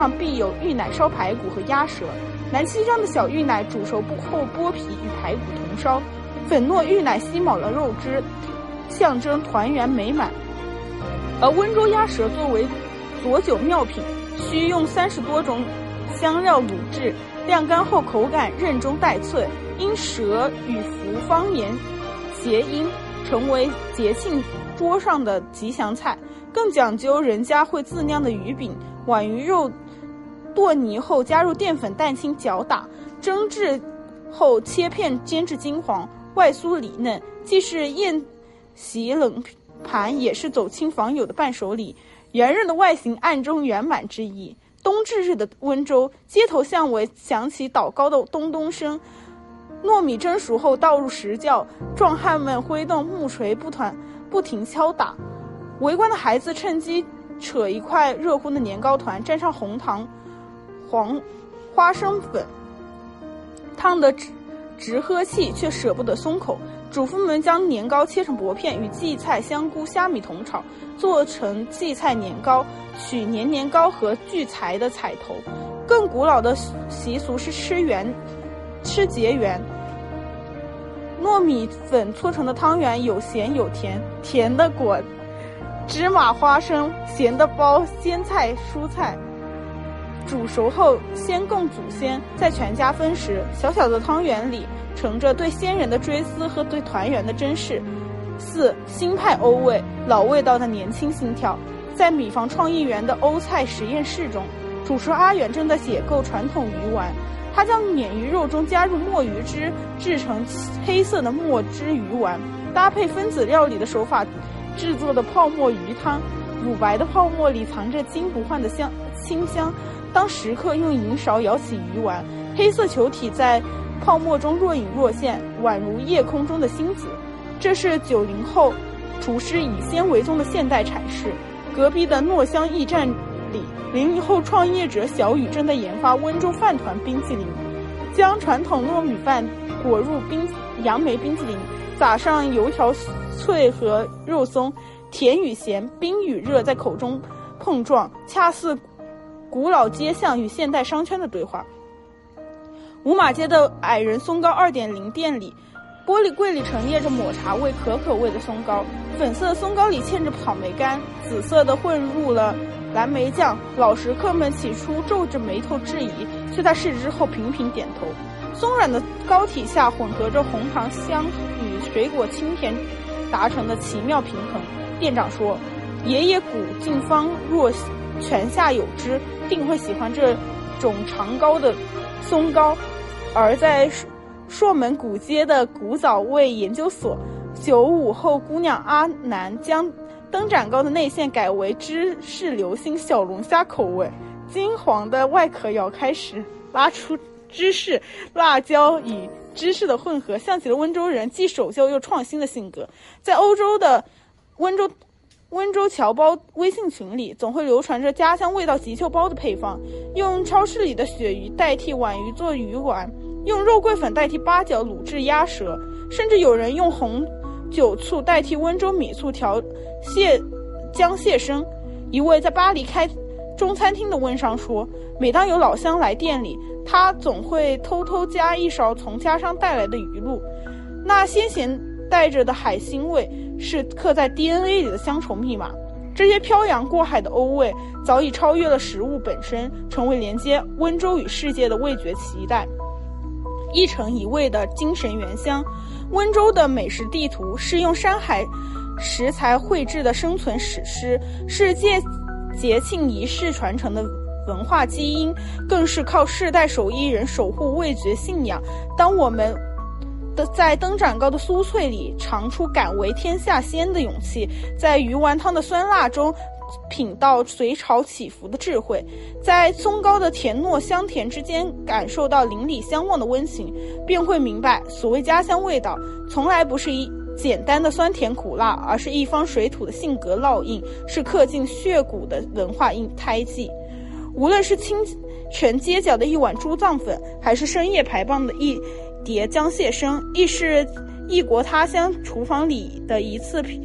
上必有芋奶烧排骨和鸭舌。南七张的小芋奶煮熟后剥皮，与排骨同烧，粉糯芋奶吸满了肉汁，象征团圆美满。而温州鸭舌作为佐酒妙品，需用30多种香料卤制，晾干后口感韧中带脆，因舌与福方言谐音，成为节庆桌上的吉祥菜。更讲究人家会自酿的鱼饼，皖鱼肉剁泥后加入淀粉蛋清搅打，蒸制后切片煎至金黄，外酥里嫩，既是宴席冷盘，也是走亲访友的伴手礼。圆润的外形暗中圆满之意。冬至日的温州，街头巷尾响起祷告的咚咚声，糯米蒸熟后倒入石窖，壮汉们挥动木锤不停敲打，围观的孩子趁机扯一块热乎的年糕团，蘸上红糖花生粉，烫得直喝气，却舍不得松口。主妇们将年糕切成薄片，与荠菜、香菇、虾米同炒，做成荠菜年糕，取年糕和聚财的彩头。更古老的习俗是吃结缘。糯米粉搓成的汤圆有咸有甜，甜的裹芝麻花生，咸的包鲜菜蔬菜。煮熟后先供祖先，再全家分食。小小的汤圆里盛着对先人的追思和对团圆的珍视。4. 新派欧味，老味道的年轻心跳。在米坊创意园的欧菜实验室中，主厨阿远正在解构传统鱼丸。他将鲶鱼肉中加入墨鱼汁，制成黑色的墨汁鱼丸，搭配分子料理的手法制作的泡沫鱼汤。乳白的泡沫里藏着金不换的清香。当食客用银勺舀起鱼丸，黑色球体在泡沫中若隐若现，宛如夜空中的星子。这是90后厨师以鲜为宗的现代阐释。隔壁的糯香驿站里，00后创业者小雨正在研发温州饭团冰淇淋，将传统糯米饭裹入杨梅冰淇淋，撒上油条脆和肉松，甜与咸，冰与热在口中碰撞，恰似古老街巷与现代商圈的对话。五马街的矮人松糕 2.0 店里，玻璃柜里陈列着抹茶味、可可味的松糕，粉色的松糕里嵌着草莓干，紫色的混入了蓝莓酱。老食客们起初皱着眉头质疑，却在试之后频频点头。松软的糕体下混合着红糖香与水果清甜，达成的奇妙平衡。店长说，爷爷古近方若泉下有知，定会喜欢这种长高的松糕。而在朔门古街的古早味研究所，95后姑娘阿南将灯盏糕的内馅改为芝士流心小龙虾口味，金黄的外壳咬开时拉出芝士、辣椒与芝士的混合，像极了温州人既守旧又创新的性格。在欧洲的温州侨胞微信群里，总会流传着家乡味道急救包的配方，用超市里的鳕鱼代替皖鱼做鱼丸，用肉桂粉代替八角卤制鸭舌，甚至有人用红酒醋代替温州米醋调姜蟹生。一位在巴黎开中餐厅的温商说，每当有老乡来店里，他总会偷偷加一勺从家乡带来的鱼露，那鲜咸带着的海腥味是刻在 DNA 里的乡愁密码。这些漂洋过海的欧味早已超越了食物本身，成为连接温州与世界的味觉期待，一城一味的精神原乡。温州的美食地图是用山海食材绘制的生存史诗，是节庆仪式传承的文化基因，更是靠世代手艺人守护味觉信仰。当我们在灯盏糕的酥脆里尝出敢为天下先的勇气，在鱼丸汤的酸辣中品到随潮起伏的智慧，在松糕的甜糯香甜之间感受到邻里相望的温情，便会明白，所谓家乡味道，从来不是简单的酸甜苦辣，而是一方水土的性格烙印，是刻进血骨的文化胎记。无论是清泉街角的一碗猪脏粉，还是深夜排棒的一碟姜蟹生，亦是异国他乡厨房里的一次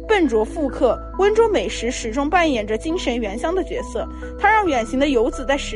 笨拙复刻温州美食始终扮演着精神原乡的角色。它让远行的游子在